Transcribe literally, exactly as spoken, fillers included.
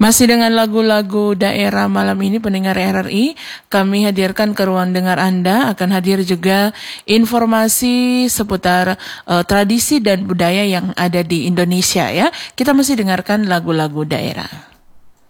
Masih dengan lagu-lagu daerah malam ini pendengar R R I, kami hadirkan ke ruang dengar Anda, akan hadir juga informasi seputar uh, tradisi dan budaya yang ada di Indonesia ya. Kita masih dengarkan lagu-lagu daerah.